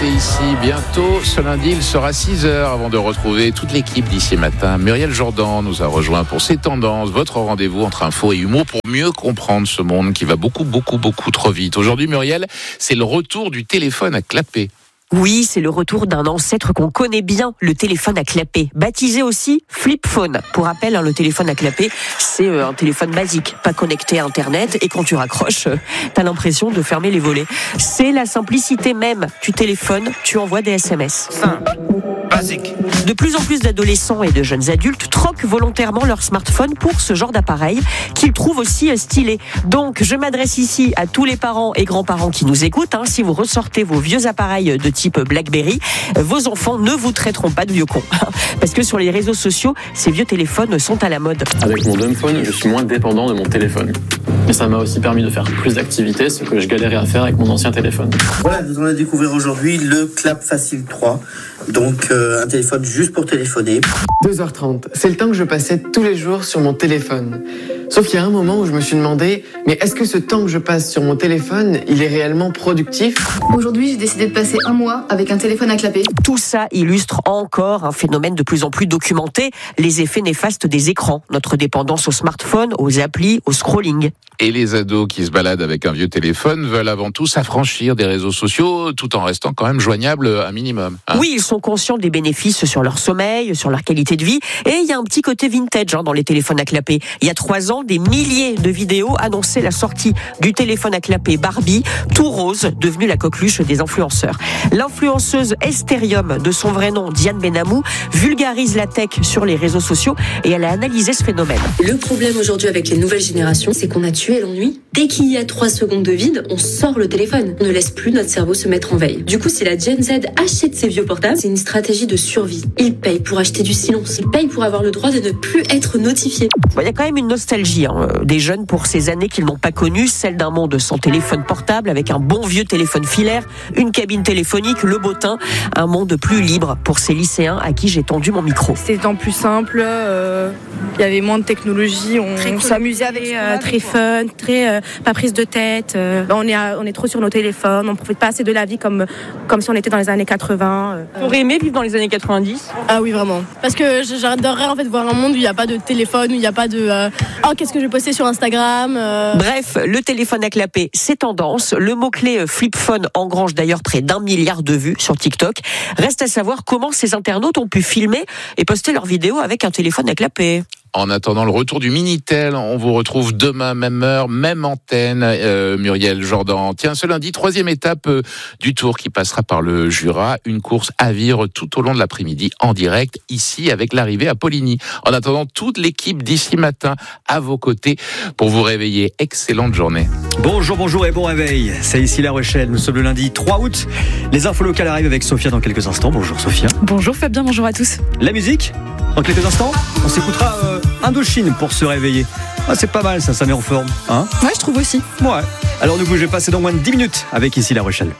était ici bientôt. Ce lundi, il sera 6h avant de retrouver toute l'équipe d'ici matin. Muriel Jourdan nous a rejoint pour C'est Tendances, votre rendez-vous entre info et humour pour mieux comprendre ce monde qui va beaucoup trop vite. Aujourd'hui, Muriel, c'est le retour du téléphone à clapet. Oui, c'est le retour d'un ancêtre qu'on connaît bien, le téléphone à clapet, baptisé aussi flip phone. Pour rappel, le téléphone à clapet, c'est un téléphone basique, pas connecté à Internet, et quand tu raccroches, t'as l'impression de fermer les volets. C'est la simplicité même du téléphone, tu envoies des SMS. Simple, basique. De plus en plus d'adolescents et de jeunes adultes troquent volontairement leur smartphone pour ce genre d'appareil qu'ils trouvent aussi stylé. Donc, je m'adresse ici à tous les parents et grands-parents qui nous écoutent. Si vous ressortez vos vieux appareils de type BlackBerry, vos enfants ne vous traiteront pas de vieux cons. Parce que sur les réseaux sociaux, ces vieux téléphones sont à la mode. Avec mon dumbphone, je suis moins dépendant de mon téléphone. Et ça m'a aussi permis de faire plus d'activités, ce que je galérais à faire avec mon ancien téléphone. Voilà, nous allons découvrir aujourd'hui le Clap Facile 3. Donc un téléphone juste pour téléphoner. 2h30, c'est le temps que je passais tous les jours sur mon téléphone. Sauf qu'il y a un moment où je me suis demandé, mais est-ce que ce temps que je passe sur mon téléphone, il est réellement productif ? Aujourd'hui, j'ai décidé de passer un mois avec un téléphone à clapet. Tout ça illustre encore un phénomène de plus en plus documenté, les effets néfastes des écrans, notre dépendance au smartphone, aux applis, au scrolling. Et les ados qui se baladent avec un vieux téléphone veulent avant tout s'affranchir des réseaux sociaux tout en restant quand même joignables un minimum. Oui, ils sont conscients des bénéfices sur leur sommeil, sur leur qualité de vie. Et il y a un petit côté vintage dans les téléphones à clapet. Il y a 3 ans, des milliers de vidéos annonçaient la sortie du téléphone à clapet Barbie, tout rose, devenu la coqueluche des influenceurs. L'influenceuse Estérium, de son vrai nom Diane Benamou, vulgarise la tech sur les réseaux sociaux et elle a analysé ce phénomène. Le problème aujourd'hui avec les nouvelles générations, c'est qu'on a tué l'ennui. Dès qu'il y a 3 secondes de vide, on sort le téléphone. On ne laisse plus notre cerveau se mettre en veille. Du coup, si la Gen Z achète ses vieux portables, c'est une stratégie de survie. Ils payent pour acheter du silence. Ils payent pour avoir le droit de ne plus être notifiés. Il y a quand même une nostalgie des jeunes pour ces années qu'ils n'ont pas connues, celle d'un monde sans téléphone portable, avec un bon vieux téléphone filaire, une cabine téléphonique, le beau temps, un monde plus libre pour ces lycéens à qui j'ai tendu mon micro. C'était en plus simple, il y avait moins de technologie, on s'amusait avec très fun, très pas prise de tête. On est trop sur nos téléphones, on profite pas assez de la vie comme si on était dans les années 80. T'aurais aimé vivre dans les années 90 ? Ah oui, vraiment. Parce que j'adorerais en fait voir un monde où il n'y a pas de téléphone, où il n'y a pas de qu'est-ce que je vais poster sur Instagram. Bref, le téléphone à clapet, c'est tendance. Le mot-clé flip phone engrange d'ailleurs près d'1 milliard de vues sur TikTok. Reste à savoir comment ces internautes ont pu filmer et poster leurs vidéos avec un téléphone à clapet. En attendant le retour du Minitel, on vous retrouve demain, même heure, même antenne, Muriel Jourdan. Tiens, ce lundi, 3e étape du Tour qui passera par le Jura. Une course à vivre tout au long de l'après-midi en direct, ici, avec l'arrivée à Poligny. En attendant, toute l'équipe d'ici matin à vos côtés pour vous réveiller. Excellente journée. Bonjour et bon réveil. C'est ici La Rochelle. Nous sommes le lundi 3 août. Les infos locales arrivent avec Sophia dans quelques instants. Bonjour Sophia. Bonjour Fabien, bonjour à tous. La musique, dans quelques instants, on s'écoutera Indochine pour se réveiller. C'est pas mal, ça met en forme. Ouais, je trouve aussi. Ouais. Alors ne bougez pas, c'est dans moins de 10 minutes avec Ici La Rochelle.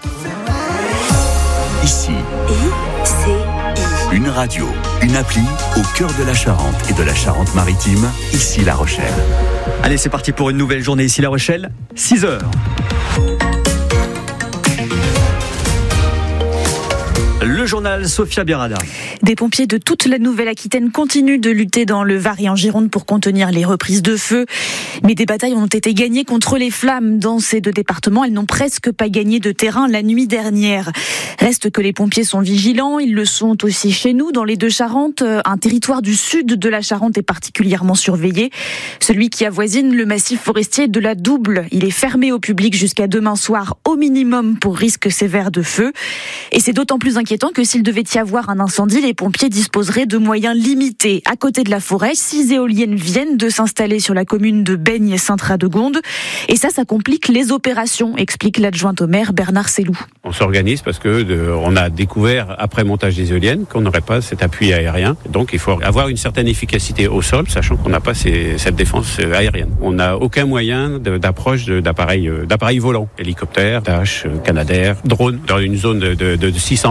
Ici. Une radio, une appli au cœur de la Charente et de la Charente-Maritime. Ici La Rochelle. Allez, c'est parti pour une nouvelle journée Ici La Rochelle. 6h. Le journal Sophia Birada. Des pompiers de toute la Nouvelle-Aquitaine continuent de lutter dans le Var et en Gironde pour contenir les reprises de feu. Mais des batailles ont été gagnées contre les flammes. Dans ces 2 départements, elles n'ont presque pas gagné de terrain la nuit dernière. Reste que les pompiers sont vigilants. Ils le sont aussi chez nous, dans les Deux-Charentes. Un territoire du sud de la Charente est particulièrement surveillé. Celui qui avoisine le massif forestier de la Double. Il est fermé au public jusqu'à demain soir, au minimum pour risque sévère de feu. Et c'est d'autant plus inquiétant que s'il devait y avoir un incendie, les pompiers disposeraient de moyens limités. À côté de la forêt, 6 éoliennes viennent de s'installer sur la commune de Beigne-Saint-Radegonde. Et ça complique les opérations, explique l'adjoint au maire Bernard Sellou. On s'organise parce que on a découvert après montage des éoliennes qu'on n'aurait pas cet appui aérien. Donc il faut avoir une certaine efficacité au sol, sachant qu'on n'a pas cette défense aérienne. On n'a aucun moyen d'approche d'appareils volants, hélicoptères, Dash, Canadair, drones, dans une zone de 600 mètres autour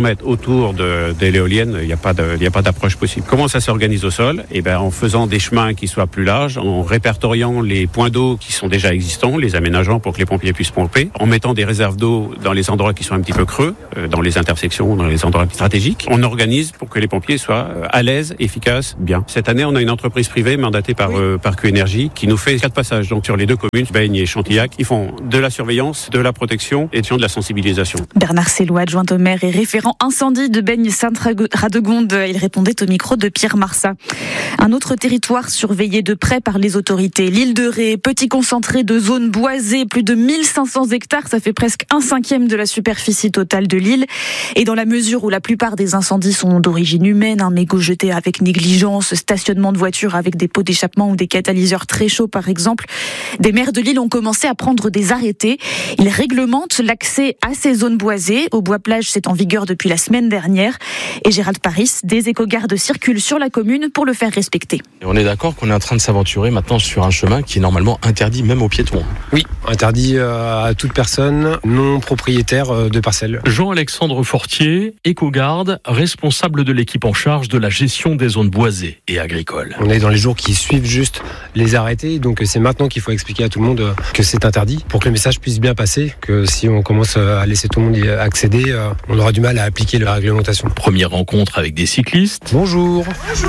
autour de l'éolienne, il n'y a pas d'approche possible. Comment ça s'organise au sol? En faisant des chemins qui soient plus larges, en répertoriant les points d'eau qui sont déjà existants, les aménageant pour que les pompiers puissent pomper, en mettant des réserves d'eau dans les endroits qui sont un petit peu creux, dans les intersections, dans les endroits stratégiques. On organise pour que les pompiers soient à l'aise, efficaces, bien. Cette année, on a une entreprise privée mandatée par Q-Énergie qui nous fait 4 passages. Donc sur les 2 communes, Baigne et Chantillac, ils font de la surveillance, de la protection et de la sensibilisation. Bernard Sellois, adjoint au maire et référent incendie de Baigne-Sainte-Radegonde. Il répondait au micro de Pierre Marsat. Un autre territoire surveillé de près par les autorités, l'île de Ré, petit concentré de zones boisées, plus de 1500 hectares, ça fait presque 1/5 de la superficie totale de l'île. Et dans la mesure où la plupart des incendies sont d'origine humaine, mégots jetés avec négligence, stationnement de voitures avec des pots d'échappement ou des catalyseurs très chauds par exemple, des maires de l'île ont commencé à prendre des arrêtés. Ils réglementent l'accès à ces zones boisées. Au Bois-Plage, c'est en vigueur depuis la semaine dernière. Et Gérald Paris, des écogardes circulent sur la commune pour le faire respecter. Et on est d'accord qu'on est en train de s'aventurer maintenant sur un chemin qui est normalement interdit même aux piétons. Oui, interdit à toute personne non propriétaire de parcelles. Jean-Alexandre Fortier, écogarde, responsable de l'équipe en charge de la gestion des zones boisées et agricoles. On est dans les jours qui suivent juste les arrêtés, donc c'est maintenant qu'il faut expliquer à tout le monde que c'est interdit pour que le message puisse bien passer, que si on commence à laisser tout le monde y accéder, on aura du mal à appliquer la réglementation. Première rencontre avec des cyclistes. Bonjour.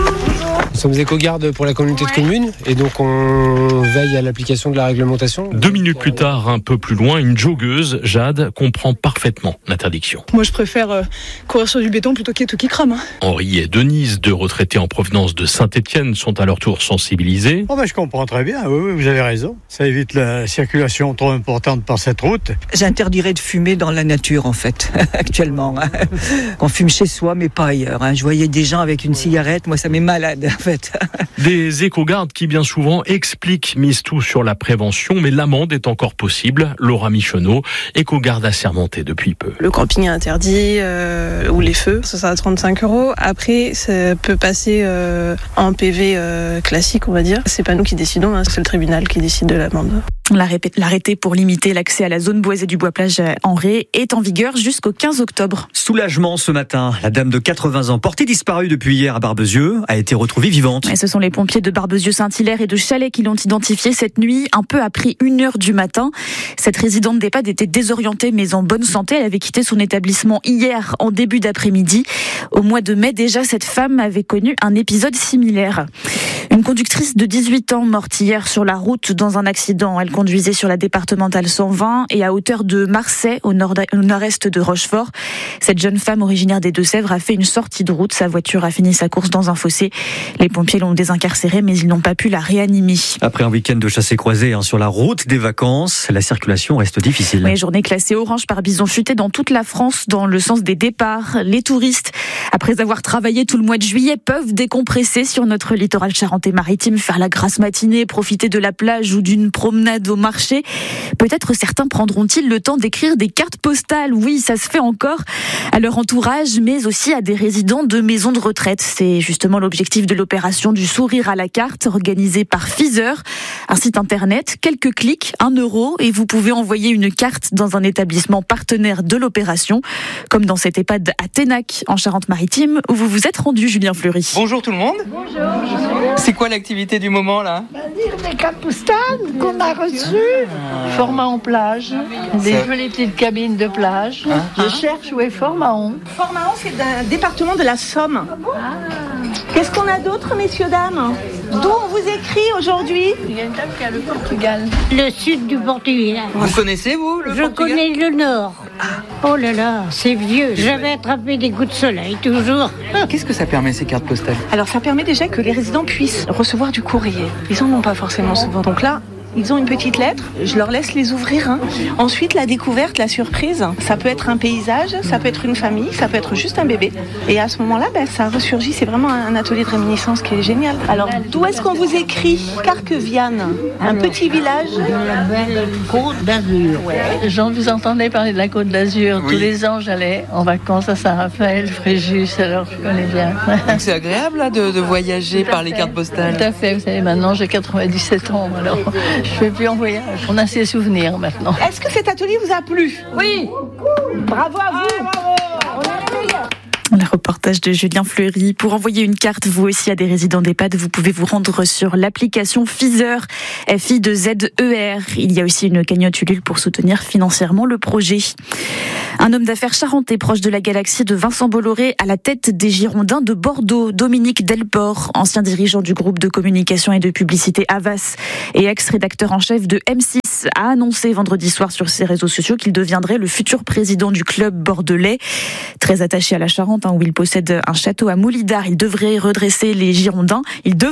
Nous sommes éco-gardes pour la communauté de communes et donc on veille à l'application de la réglementation. 2 minutes plus tard, un peu plus loin, une joggeuse, Jade, comprend parfaitement l'interdiction. Moi je préfère courir sur du béton plutôt qu'il y ait tout qui crame. Henri et Denise, 2 retraités en provenance de Saint-Étienne, sont à leur tour sensibilisés. Je comprends très bien, oui, vous avez raison. Ça évite la circulation trop importante par cette route. J'interdirais de fumer dans la nature en fait, actuellement. On fume chez soi mais pas ailleurs. Je voyais des gens avec une cigarette, moi ça m'est malade en fait. Des éco-gardes qui bien souvent expliquent, misent tout sur la prévention, mais l'amende est encore possible. Laura Michonneau, éco-garde assermentée depuis peu. Le camping est interdit, ou les feux, ça sera à 35 €. Après, ça peut passer en PV classique, on va dire. C'est pas nous qui décidons, c'est le tribunal qui décide de l'amende. L'arrêté pour limiter l'accès à la zone boisée du Bois-Plage en Ré est en vigueur jusqu'au 15 octobre. Soulagement ce matin. La dame de 80 ans, portée disparue depuis hier à Barbezieux, a été retrouvée vivante. Et ce sont les pompiers de Barbezieux-Saint-Hilaire et de Chalais qui l'ont identifiée cette nuit, un peu après 1h du matin. Cette résidente d'EHPAD était désorientée mais en bonne santé. Elle avait quitté son établissement hier en début d'après-midi. Au mois de mai déjà, cette femme avait connu un épisode similaire. Une conductrice de 18 ans morte hier sur la route dans un accident. Elle conduisait sur la départementale 120 et à hauteur de Marseille, au nord-est de Rochefort. Cette jeune femme originaire des Deux-Sèvres a fait une sortie de route. Sa voiture a fini sa course dans un fossé. Les pompiers l'ont désincarcérée, mais ils n'ont pas pu la réanimer. Après un week-end de chassé-croisé sur la route des vacances, la circulation reste difficile. Oui, journée classée orange par bison futé dans toute la France, dans le sens des départs. Les touristes, après avoir travaillé tout le mois de juillet, peuvent décompresser sur notre littoral charentais-maritime, faire la grasse matinée, profiter de la plage ou d'une promenade au marché. Peut-être certains prendront-ils le temps d'écrire des cartes postales. Oui, ça se fait encore à leur entourage, mais aussi à des résidents de maisons de retraite. C'est justement l'objectif de l'opération du sourire à la carte, organisée par Pfizer. Un site internet, quelques clics, 1 € et vous pouvez envoyer une carte dans un établissement partenaire de l'opération, comme dans cet EHPAD à Ténac, en Charente-Maritime, où vous vous êtes rendu, Julien Fleury. Bonjour tout le monde. Bonjour. C'est quoi l'activité du moment là? Lire des cartes postales qu'on a reçues. Format-on plage, des jolies petites cabines de plage. Je cherche où est Format-on. Format-on, c'est un département de la Somme. Qu'est-ce qu'on a d'autre, messieurs, dames? D'où on vous écrit aujourd'hui? Il y a une dame qui a le Portugal. Le sud du Portugal. Vous connaissez, vous, le Portugal? Je connais le nord. Oh là là, c'est vieux. J'avais attrapé des coups de soleil, toujours. Qu'est-ce que ça permet, ces cartes postales? Alors, ça permet déjà que les résidents puissent recevoir du courrier. Ils en ont pas forcément souvent. Donc là, ils ont une petite lettre, je leur laisse les ouvrir. Ensuite, la découverte, la surprise, ça peut être un paysage, ça peut être une famille, ça peut être juste un bébé. Et à ce moment-là, ça ressurgit. C'est vraiment un atelier de réminiscence qui est génial. Alors, d'où est-ce qu'on vous écrit? Carqueviane, un petit village. La belle Côte d'Azur. Ouais. J'en vous entendais parler de la Côte d'Azur. Oui. Tous les ans, j'allais en vacances à Saint-Raphaël, Fréjus, alors je connais bien. Donc c'est agréable là, de voyager par les cartes postales. Tout à fait. Vous savez, maintenant j'ai 97 ans, alors je ne fais plus en voyage. On a ses souvenirs maintenant. Est-ce que cet atelier vous a plu? Oui. Bravo à vous. Bravo. Le reportage de Julien Fleury. Pour envoyer une carte, vous aussi, à des résidents d'EHPAD, vous pouvez vous rendre sur l'application Feezer, FI2ZER. Il y a aussi une cagnotte Ulule pour soutenir financièrement le projet. Un homme d'affaires charentais proche de la galaxie de Vincent Bolloré à la tête des Girondins de Bordeaux, Dominique Delport, ancien dirigeant du groupe de communication et de publicité Havas et ex-rédacteur en chef de M6, a annoncé vendredi soir sur ses réseaux sociaux qu'il deviendrait le futur président du club bordelais. Très attaché à la Charente, où il possède un château à Moulidar, il devra redresser les Girondins.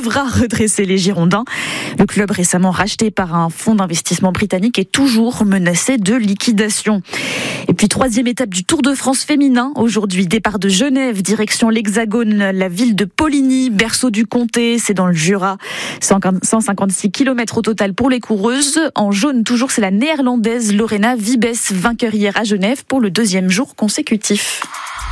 Le club récemment racheté par un fonds d'investissement britannique est toujours menacé de liquidation. Et puis troisième étape du Tour de France féminin. Aujourd'hui, départ de Genève, direction l'Hexagone, la ville de Poligny, berceau du comté, c'est dans le Jura. 156 km au total pour les coureuses. En jaune, toujours, c'est la néerlandaise Lorena Wiebes, vainqueur hier à Genève pour le 2e jour consécutif.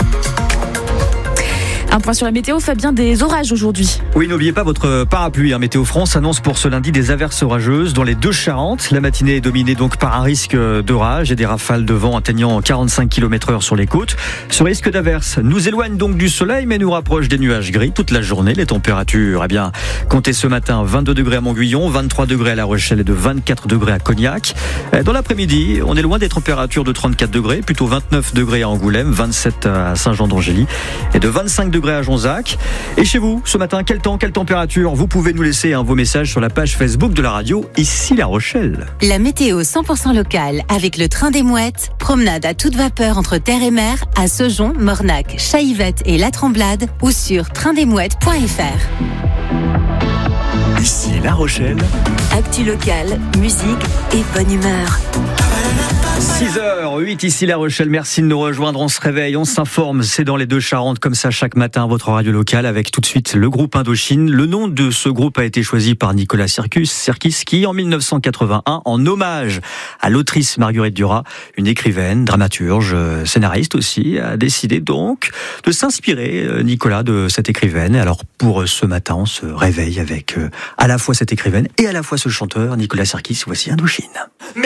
Un point sur la météo, Fabien, des orages aujourd'hui. Oui, n'oubliez pas votre parapluie. Météo France annonce pour ce lundi des averses orageuses dans les deux Charentes. La matinée est dominée donc par un risque d'orage et des rafales de vent atteignant 45 km/h sur les côtes. Ce risque d'averse nous éloigne donc du soleil, mais nous rapproche des nuages gris toute la journée. Les températures, comptez ce matin 22 degrés à Montguyon, 23 degrés à La Rochelle et de 24 degrés à Cognac. Dans l'après-midi, on est loin des températures de 34 degrés, plutôt 29 degrés à Angoulême, 27 à Saint-Jean-d'Angély et de 25 degrés à Jonzac. Et chez vous, ce matin, quel temps, quelle température? Vous pouvez nous laisser vos messages sur la page Facebook de la radio Ici La Rochelle. La météo 100% locale avec le train des Mouettes. Promenade à toute vapeur entre terre et mer à Saujon, Mornac, Chaillevette et La Tremblade ou sur traindesmouettes.fr. Ici La Rochelle. Actu locale, musique et bonne humeur. 6h08 ici La Rochelle, merci de nous rejoindre, on se réveille, on s'informe, c'est dans les deux Charentes comme ça chaque matin, votre radio locale avec tout de suite le groupe Indochine. Le nom de ce groupe a été choisi par Nicolas Sirkis qui en 1981, en hommage à l'autrice Marguerite Duras, une écrivaine, dramaturge, scénariste aussi, a décidé donc de s'inspirer, Nicolas, de cette écrivaine. Et alors pour ce matin, on se réveille avec à la fois cette écrivaine et à la fois ce chanteur, Nicolas Sirkis. Voici Indochine.